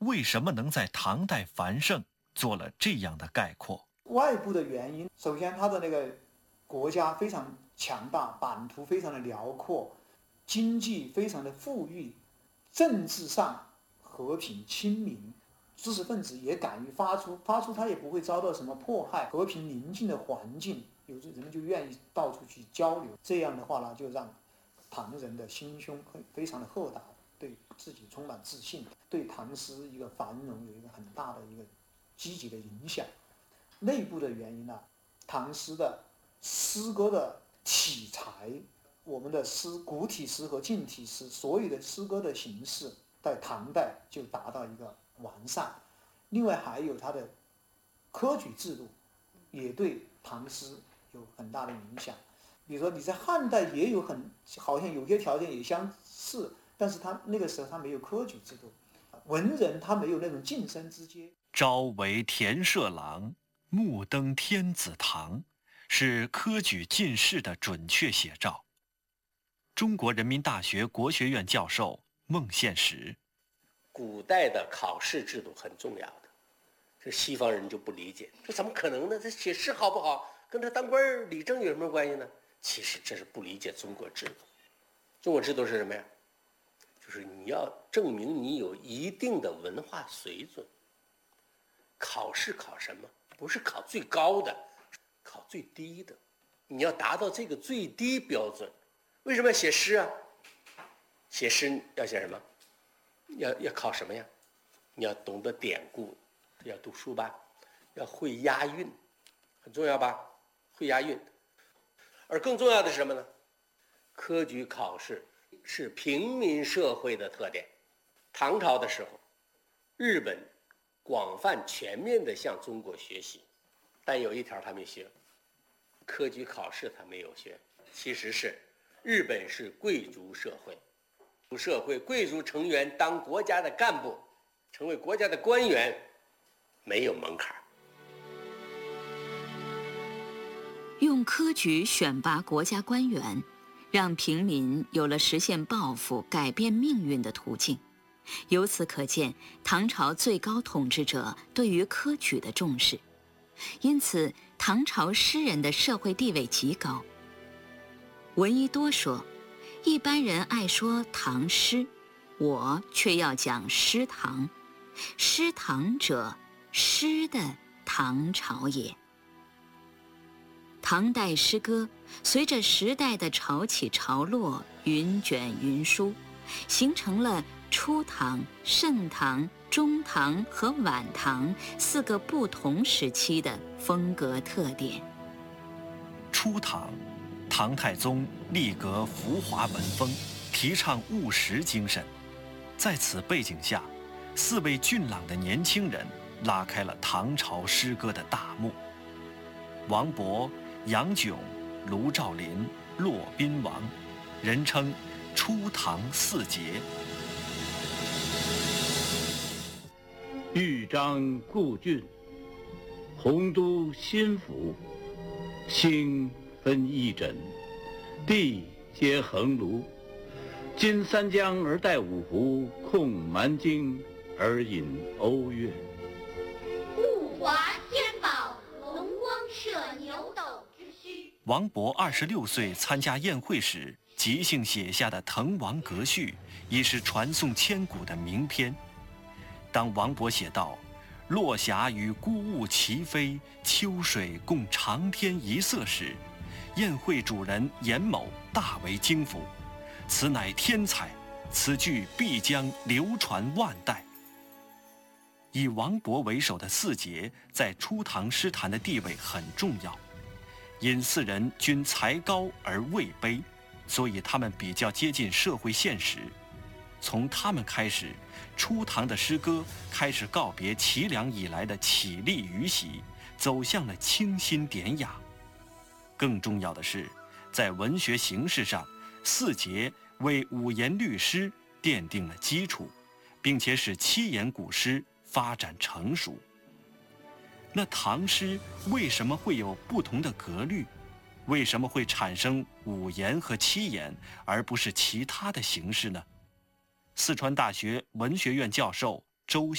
为什么能在唐代繁盛，做了这样的概括。 外部的原因，首先它的那个国家非常强大，版图非常的辽阔，经济非常的富裕，政治上和平亲民，知识分子也敢于发出他也不会遭到什么迫害，和平宁静的环境，有人们就愿意到处去交流。这样的话呢，就让唐人的心胸非常的豁达，对自己充满自信，对唐诗一个繁荣有一个很大的一个积极的影响。内部的原因呢，唐诗的诗歌的体裁，我们的诗古体诗和近体诗，所有的诗歌的形式在唐代就达到一个完善。另外还有它的科举制度，也对唐诗有很大的影响。比如说你在汉代也有好像有些条件也相似，但是他那个时候他没有科举制度，文人他没有那种晋升之阶。 朝为田舍郎，暮登天子堂，是科举进士的准确写照。中国人民大学国学院教授孟宪实： 古代的考试制度很重要的，这西方人就不理解，这怎么可能呢？这写诗好不好，跟他当官理政有什么关系呢？其实这是不理解中国制度。中国制度是什么呀？就是你要证明你有一定的文化水准。考试考什么？不是考最高的，考最低的。你要达到这个最低标准。为什么要写诗啊？写诗要写什么？要考什么呀？你要懂得典故，要读书吧，要会押韵，很重要吧？会押韵。而更重要的是什么呢？科举考试是平民社会的特点。唐朝的时候，日本广泛全面地向中国学习，但有一条他没学，科举考试他没有学。其实是日本是贵族社会，贵族成员当国家的干部，成为国家的官员，没有门槛。 用科举选拔国家官员，让平民有了实现抱负、改变命运的途径。由此可见，唐朝最高统治者对于科举的重视，因此唐朝诗人的社会地位极高。闻一多说，一般人爱说唐诗，我却要讲诗唐。诗唐者，诗的唐朝也。唐代诗歌随着时代的潮起潮落，云卷云舒，形成了初唐、盛唐、中唐和晚唐4个不同时期的风格特点。 初唐，唐太宗力革浮华文风，提倡务实精神。在此背景下，4位俊朗的年轻人拉开了唐朝诗歌的大幕。王勃、杨炯、卢照邻、骆宾王，人称初唐4杰。 豫章故郡，洪都新府，星分翼轸，地接衡庐。襟三江而带五湖，控蛮荆而引瓯越。 物华天宝，龙光射牛斗之墟。 王勃26岁参加宴会时，即兴写下的《滕王阁序》已是传颂千古的名篇。当王勃写道“落霞与孤鹜齐飞，秋水共长天一色”时，宴会主人严某大为惊服，此乃天才，此句必将流传万代。以王勃为首的4杰在初唐诗坛的地位很重要，因4人均才高而位卑，所以他们比较接近社会现实。从他们开始，初唐的诗歌开始告别齐梁以来的绮丽余习，走向了清新典雅。更重要的是，在文学形式上，4杰为五言律诗奠定了基础，并且使7言古诗发展成熟。那唐诗为什么会有不同的格律？为什么会产生5言和7言，而不是其他的形式呢？四川大学文学院教授周